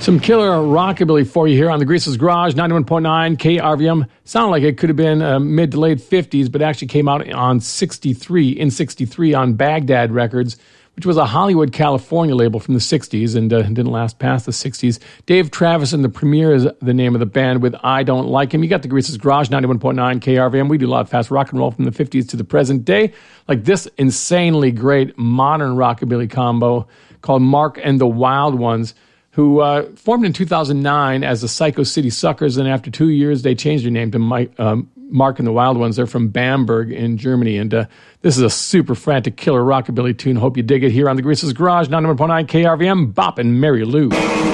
Some killer rockabilly for you here on the Grease's Garage, 91.9 KRVM. Sounded like it could have been mid to late 50s, but actually came out in 63 on Baghdad Records, which was a Hollywood, California label from the 60s and didn't last past the 60s. Dave Travis and the Premier is the name of the band with I Don't Like Him. You got the Grease's Garage, 91.9 KRVM. We do a lot of fast rock and roll from the 50s to the present day, like this insanely great modern rockabilly combo called Mark and the Wild Ones, who formed in 2009 as the Psycho City Suckers, and after 2 years, they changed their name to Mark and the Wild Ones. They're from Bamberg in Germany, and this is a super frantic killer rockabilly tune. Hope you dig it here on the Grease's Garage, 91.9 KRVM, Bop and Mary Lou.